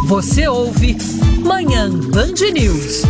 Você ouve Manhã Band News.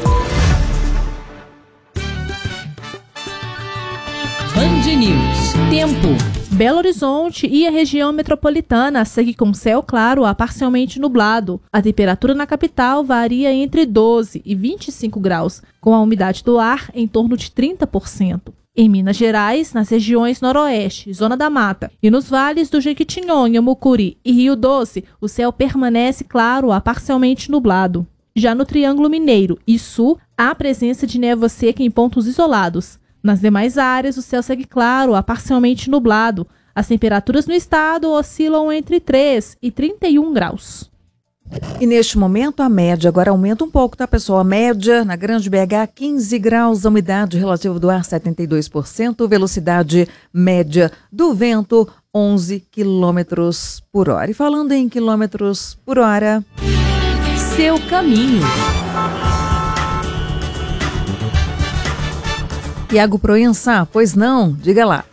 Band News. Tempo. Belo Horizonte e a região metropolitana segue com céu claro a parcialmente nublado. A temperatura na capital varia entre 12 e 25 graus, com a umidade do ar em torno de 30%. Em Minas Gerais, nas regiões Noroeste, Zona da Mata e nos vales do Jequitinhonha, Mucuri e Rio Doce, o céu permanece claro a parcialmente nublado. Já no Triângulo Mineiro e Sul, há presença de névoa seca em pontos isolados. Nas demais áreas, o céu segue claro a parcialmente nublado. As temperaturas no estado oscilam entre 3 e 31 graus. E neste momento a média agora aumenta um pouco, tá, pessoal? A média na Grande BH, 15 graus, a umidade relativa do ar 72%, velocidade média do vento 11 quilômetros por hora. E falando em quilômetros por hora... Seu caminho. Iago Proença, pois não? Diga lá.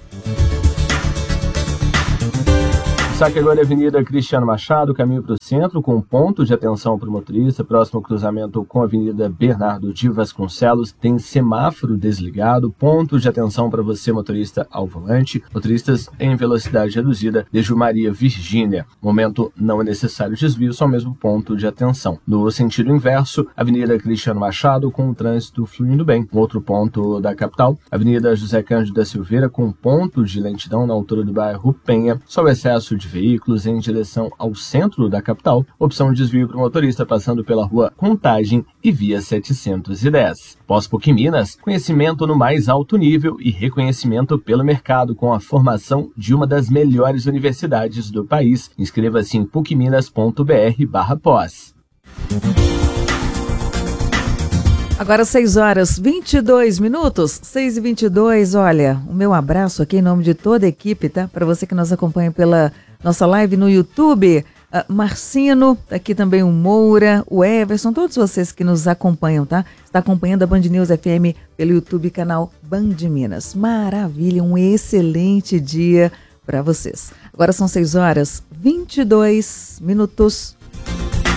Destaque agora a Avenida Cristiano Machado, caminho para o centro, com ponto de atenção para o motorista. Próximo ao cruzamento com a Avenida Bernardo de Vasconcelos, tem semáforo desligado, ponto de atenção para você, motorista ao volante. Motoristas em velocidade reduzida, de Maria Virgínia. Momento não é necessário desvio, só mesmo ponto de atenção. No sentido inverso, Avenida Cristiano Machado, com o trânsito fluindo bem. Outro ponto da capital, Avenida José Cândido da Silveira, com ponto de lentidão na altura do bairro Penha, só o excesso de veículos em direção ao centro da capital, opção de desvio para o motorista passando pela rua Contagem e via 710. Pós-PUC Minas, conhecimento no mais alto nível e reconhecimento pelo mercado com a formação de uma das melhores universidades do país. Inscreva-se em pucminas.br/pós. Agora 6 horas 22 minutos, 6h22, olha, o meu abraço aqui em nome de toda a equipe, tá? Para você que nos acompanha pela nossa live no YouTube, Marcino, aqui também o Moura, o Everson, todos vocês que nos acompanham, tá? Está acompanhando a Band News FM pelo YouTube, canal Band Minas. Maravilha, um excelente dia para vocês. Agora são 6 horas 22 minutos.